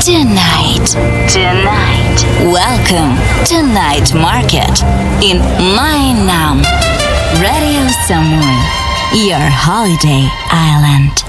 Tonight. Welcome to Night Market in Mainam. Radio Samui, your holiday island.